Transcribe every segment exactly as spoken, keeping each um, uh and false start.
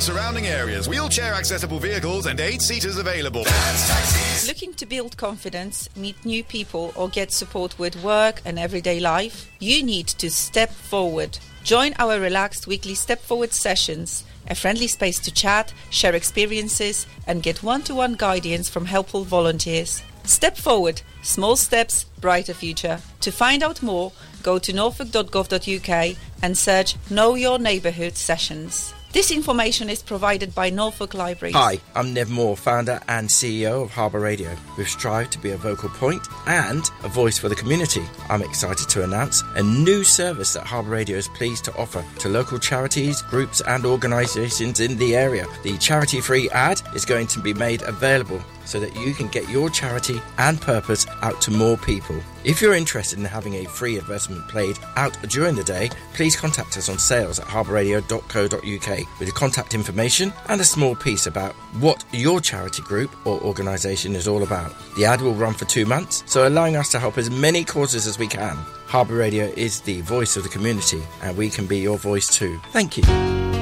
and surrounding areas. Wheelchair accessible vehicles and eight seaters available. Looking to build confidence, meet new people or get support with work and everyday life? You need to step forward. Join our relaxed weekly Step Forward sessions, a friendly space to chat, share experiences and get one-to-one guidance from helpful volunteers. Step Forward. Small steps, brighter future. To find out more, go to norfolk dot gov dot uk and search Know Your Neighbourhood Sessions. This information is provided by Norfolk Libraries. Hi, I'm Nev Moore, founder and C E O of Harbour Radio. We've strived to be a vocal point and a voice for the community. I'm excited to announce a new service that Harbour Radio is pleased to offer to local charities, groups and organisations in the area. The charity-free ad is going to be made available so that you can get your charity and purpose out to more people. If you're interested in having a free advertisement played out during the day, please contact us on sales at harbour radio dot co dot uk with your contact information and a small piece about what your charity group or organisation is all about. The ad will run for two months, so allowing us to help as many causes as we can. Harbour Radio is the voice of the community and we can be your voice too. Thank you.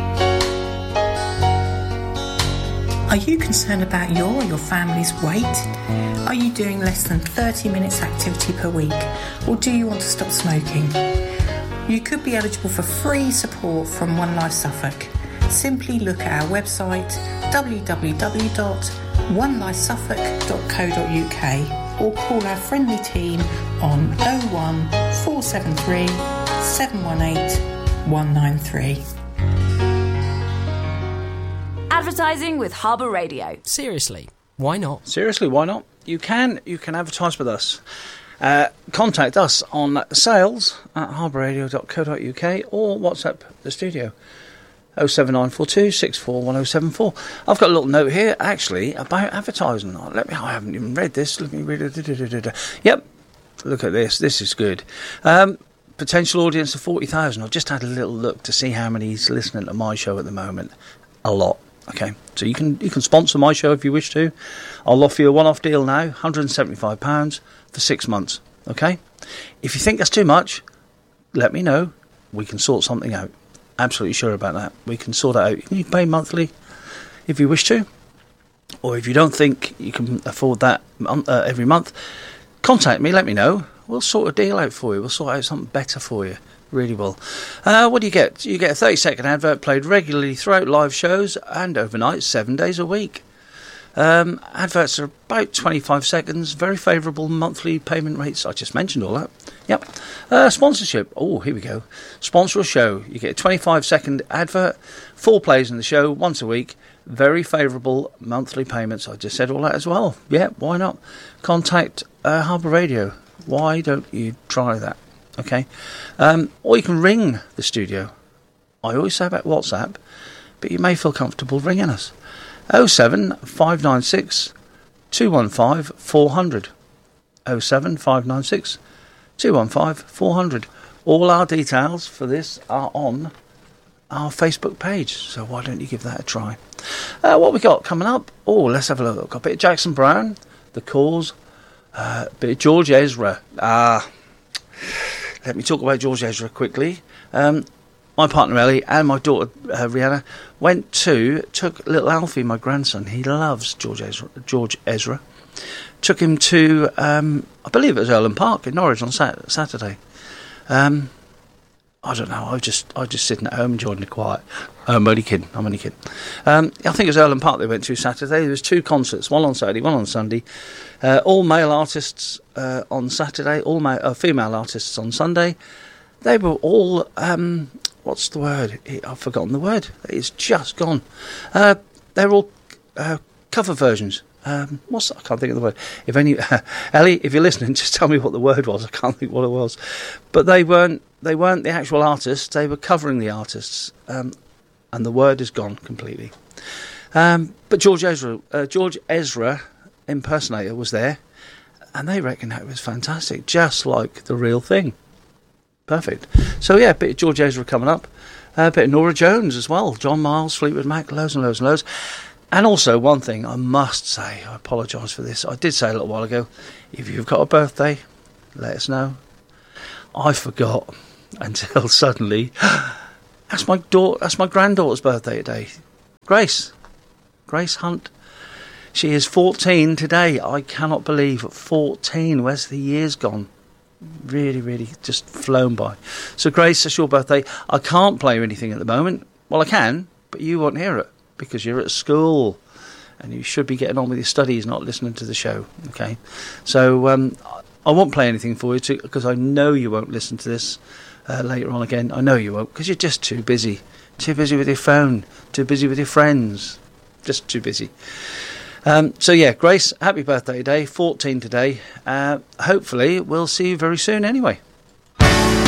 Are you concerned about your or your family's weight? Are you doing less than thirty minutes activity per week? Or do you want to stop smoking? You could be eligible for free support from One Life Suffolk. Simply look at our website w w w dot one life suffolk dot co dot uk or call our friendly team on oh one four seven three seven one eight one nine three. Advertising with Harbour Radio. Seriously, why not? Seriously, why not? You can you can advertise with us. Uh, contact us on sales at harbour radio dot co dot uk or WhatsApp the studio oh seven nine four two six four one oh seven four. I've got a little note here actually about advertising. Let me. I haven't even read this. Let me read it. Yep. Look at this. This is good. Um, potential audience of forty thousand. I've just had a little look to see how many is listening to my show at the moment. A lot. Okay, so you can you can sponsor my show if you wish to. I'll offer you a one-off deal now, one hundred seventy-five pounds for six months, okay? If you think that's too much, let me know. We can sort something out. Absolutely sure about that. We can sort it out. You can pay monthly if you wish to. Or if you don't think you can afford that uh, every month, contact me, let me know. We'll sort a deal out for you. We'll sort out something better for you. Really will. Uh, what do you get? You get a thirty second advert played regularly throughout live shows and overnight, seven days a week. Um, adverts are about twenty-five seconds, very favourable monthly payment rates. I just mentioned all that. Yep. Uh, sponsorship. Oh, here we go. Sponsor a show. You get a twenty-five second advert, four plays in the show once a week, very favourable monthly payments. I just said all that as well. Yeah, why not? Contact uh, Harbour Radio. Why don't you try that? Okay, um, or you can ring the studio. I always say about WhatsApp, but you may feel comfortable ringing us. oh seven five nine six two one five four hundred. oh seven five nine six two one five four hundred. All our details for this are on our Facebook page, so why don't you give that a try? Uh, what we got coming up? Oh, let's have a look. Got a bit of Jackson Browne, The Cause, uh, a bit of George Ezra. Ah. Let me talk about George Ezra quickly. Um, my partner Ellie and my daughter uh, Rihanna went to, took little Alfie, my grandson. He loves George Ezra. George Ezra. Took him to, um, I believe it was Erland Park in Norwich on sat- Saturday. Um, I don't know. I was just, I was just sitting at home enjoying the quiet. I'm only kidding. I'm only kidding. Um, I think it was Erland Park they went to Saturday. There was two concerts, one on Saturday, one on Sunday. Uh, all male artists uh, on Saturday, all ma- uh, female artists on Sunday. They were all, um, what's the word? I've forgotten the word. It's just gone. Uh, they're all uh, cover versions. Um, what's I can't think of the word. If any, uh, Ellie, if you're listening, just tell me what the word was. I can't think what it was. But they weren't. They weren't the actual artists. They were covering the artists, um, and the word is gone completely. Um, but George Ezra, uh, George Ezra impersonator was there, and they reckon that was fantastic, just like the real thing. Perfect. So yeah, a bit of George Ezra coming up, a bit of Norah Jones as well. John Miles, Fleetwood Mac, loads and loads and loads. And also, one thing I must say, I apologise for this. I did say a little while ago, if you've got a birthday, let us know. I forgot until suddenly. That's my daughter. That's my granddaughter's birthday today. Grace. Grace Hunt. She is fourteen today. I cannot believe fourteen. Where's the years gone? Really, really just flown by. So, Grace, it's your birthday. I can't play anything at the moment. Well, I can, but you won't hear it because you're at school and you should be getting on with your studies, not listening to the show. Okay? So, um, I won't play anything for you because I know you won't listen to this uh, later on again. I know you won't because you're just too busy. Too busy with your phone. Too busy with your friends. Just too busy. Um, so, yeah, Grace, happy birthday today. fourteen today. Uh, hopefully, we'll see you very soon anyway.